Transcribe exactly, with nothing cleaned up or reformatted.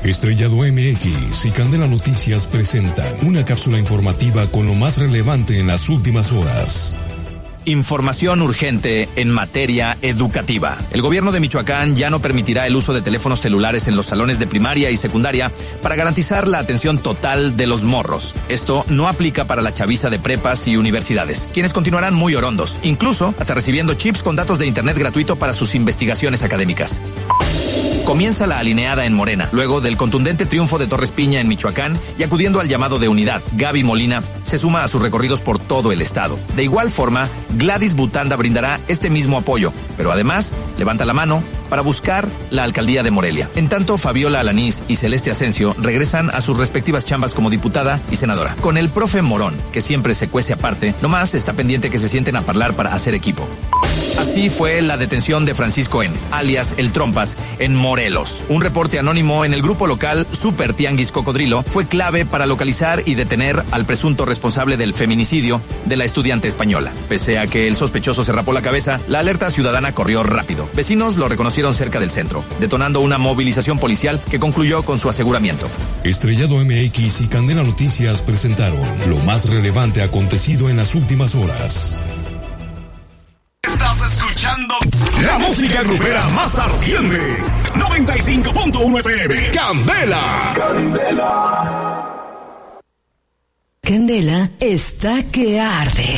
Estrellado M X y Candela Noticias presentan una cápsula informativa con lo más relevante en las últimas horas. Información urgente en materia educativa. El gobierno de Michoacán ya no permitirá el uso de teléfonos celulares en los salones de primaria y secundaria para garantizar la atención total de los morros. Esto no aplica para la chaviza de prepas y universidades, quienes continuarán muy orondos, incluso hasta recibiendo chips con datos de internet gratuito para sus investigaciones académicas. Comienza la alineada en Morena, luego del contundente triunfo de Torres Piña en Michoacán y acudiendo al llamado de unidad, Gaby Molina se suma a sus recorridos por todo el estado. De igual forma, Gladys Butanda brindará este mismo apoyo, pero además levanta la mano para buscar la alcaldía de Morelia. En tanto, Fabiola Alanís y Celeste Asensio regresan a sus respectivas chambas como diputada y senadora. Con el profe Morón, que siempre se cuece aparte, nomás está pendiente que se sienten a hablar para hacer equipo. Así fue la detención de Francisco N., alias El Trompas, en Morelos. Un reporte anónimo en el grupo local Super Tianguis Cocodrilo fue clave para localizar y detener al presunto responsable del feminicidio de la estudiante española. Pese a que el sospechoso se rapó la cabeza, la alerta ciudadana corrió rápido. Vecinos lo reconocieron cerca del centro, detonando una movilización policial que concluyó con su aseguramiento. Estrellado M X y Candela Noticias presentaron lo más relevante acontecido en las últimas horas. Estás escuchando la música grupera más ardiente. noventa y cinco punto uno F M. Candela. Candela. Candela está que arde.